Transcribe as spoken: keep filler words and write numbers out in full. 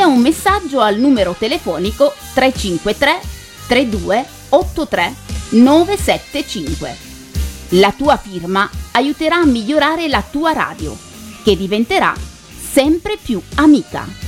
sia un messaggio al numero telefonico tre cinque tre tre due otto tre nove sette cinque. La tua firma aiuterà a migliorare la tua radio, che diventerà sempre più amica.